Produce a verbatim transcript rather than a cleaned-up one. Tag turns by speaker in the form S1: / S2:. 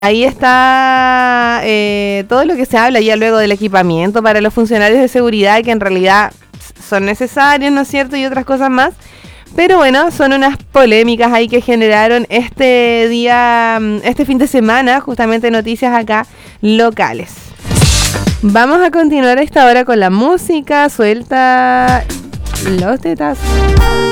S1: Ahí está eh, todo lo que se habla ya luego del equipamiento para los funcionarios de seguridad, que en realidad son necesarios, ¿no es cierto? Y otras cosas más. Pero bueno, son unas polémicas ahí que generaron este día, este fin de semana, justamente noticias acá locales. Vamos a continuar a esta hora con la música. Suelta los tetazos.